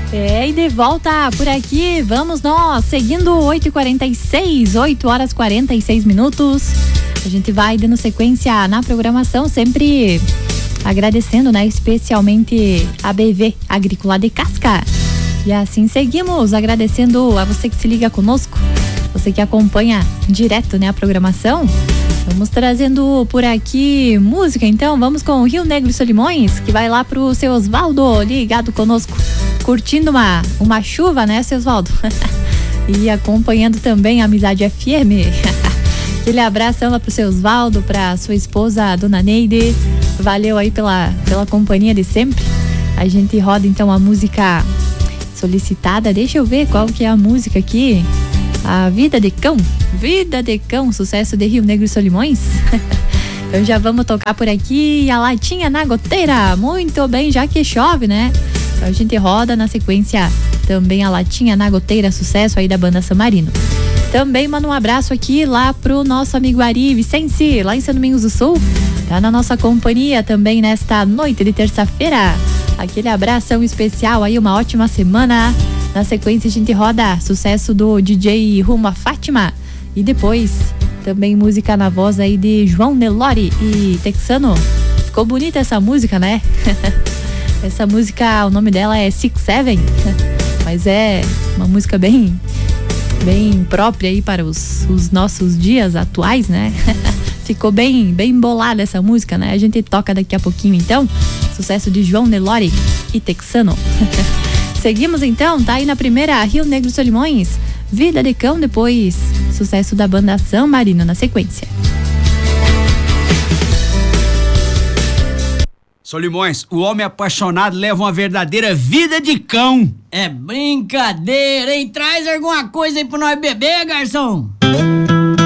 E de volta por aqui, vamos nós, seguindo 8h46, 8h46. A gente vai dando sequência na programação, sempre agradecendo, né, especialmente a BV Agrícola de Casca. E assim seguimos, agradecendo a você que se liga conosco, você que acompanha direto, né, a programação. Vamos trazendo por aqui música, então vamos com o Rio Negro e Solimões, que vai lá pro seu Osvaldo ligado conosco, curtindo uma chuva, né, seu Osvaldo? E acompanhando também a Amizade FM. Aquele abração lá pro seu Osvaldo, pra sua esposa, a dona Neide. Valeu aí pela companhia de sempre. A gente roda então a música solicitada. Deixa eu ver qual que é a música aqui. A Vida de Cão, sucesso de Rio Negro e Solimões. Então já vamos tocar por aqui a Latinha na Goteira. Muito bem, já que chove, né? Então a gente roda na sequência também a Latinha na Goteira, sucesso aí da banda San Marino. Também manda um abraço aqui lá pro nosso amigo Ari Vicente, lá em São Domingos do Sul. Tá na nossa companhia também nesta noite de terça-feira. Aquele abração especial aí, uma ótima semana. Na sequência a gente roda sucesso do DJ Rumo a Fátima. E depois também música na voz aí de João Nelore e Texano. Ficou bonita essa música, né? Essa música, o nome dela é 6-7. Mas é uma música bem própria aí para os nossos dias atuais, né? Ficou bem bolada essa música, né? A gente toca daqui a pouquinho então. Sucesso de João Nelore e Texano. Seguimos então, tá aí na primeira Rio Negro e Solimões, Vida de Cão, depois sucesso da banda San Marino na sequência. Solimões, o homem apaixonado leva uma verdadeira vida de cão. É brincadeira, hein? Traz alguma coisa aí pra nós beber, garçom.